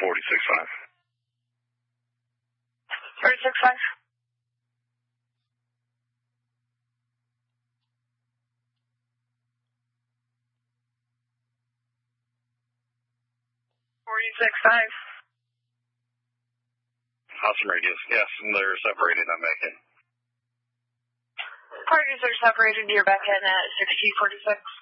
46.5. 46.5. Awesome radius. Yes, and they're separated. I'm back in. Parties are separated. You're back in at 6046.